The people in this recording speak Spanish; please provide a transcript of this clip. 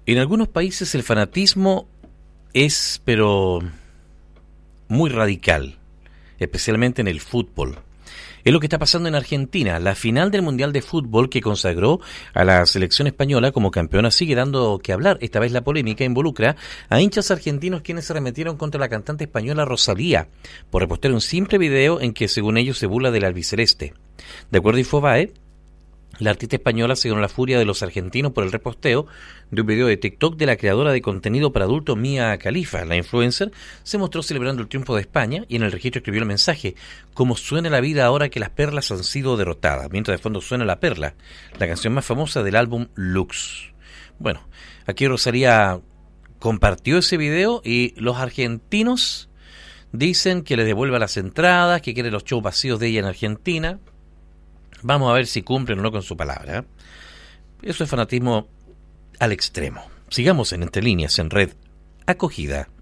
En algunos países el fanatismo es, pero muy radical, especialmente en el fútbol. Es lo que está pasando en Argentina. La final del Mundial de Fútbol que consagró a la selección española como campeona sigue dando que hablar. Esta vez la polémica involucra a hinchas argentinos quienes se arremetieron contra la cantante española Rosalía por repostear un simple video en que según ellos se burla del albiceleste. De acuerdo a Infobae, la artista española se ganó la furia de los argentinos por el reposteo de un video de TikTok de la creadora de contenido para adultos Mia Khalifa. La influencer se mostró celebrando el triunfo de España y en el registro escribió el mensaje: "Como suena la vida ahora que las perlas han sido derrotadas", mientras de fondo suena La Perla, la canción más famosa del álbum Lux. Bueno, aquí Rosalía compartió ese video y los argentinos dicen que les devuelva las entradas, que quiere los shows vacíos de ella en Argentina. Vamos a ver si cumplen o no con su palabra, ¿eh? Eso es fanatismo al extremo. Sigamos en Entre Líneas en Red Acogida.